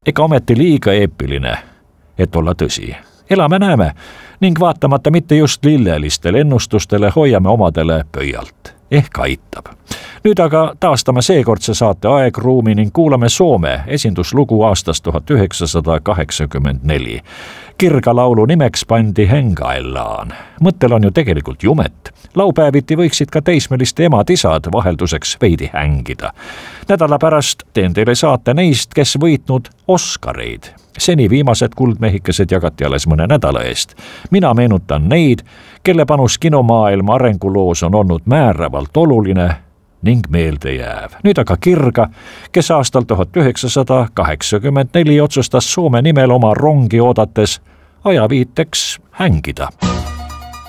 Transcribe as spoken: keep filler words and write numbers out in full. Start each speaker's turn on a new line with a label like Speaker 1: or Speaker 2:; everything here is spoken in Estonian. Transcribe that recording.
Speaker 1: Ega ometi liiga eepiline, et olla tõsi. Elame-näeme ning vaatamata mitte just lillelistele ennustustele hoiame omadele pöialt. Ehk aitab. Nüüd aga taastame seekordse saate aegruumi ning kuulame Soome esinduslugu aastast tuhat üheksasada kaheksakümmend neli. Kirga laulu nimeks pandi Hengaellaan. Mõttel on ju tegelikult jumet. Laupäeviti võiksid ka teismeliste emad-isad vahelduseks veidi hängida. Nädala pärast teen teile saate neist, kes võitnud Oscareid. Seni viimased kuldmehikesed jagati alles mõne nädala eest. Mina meenutan neid, kelle panus kinomaailma arenguloos on olnud määravalt oluline ning meelde jääv. Nüüd aga Kirga, kes aastal tuhat üheksasada kaheksakümmend neli otsustas Soome nimel oma rongi oodates ajaviiteks hängida.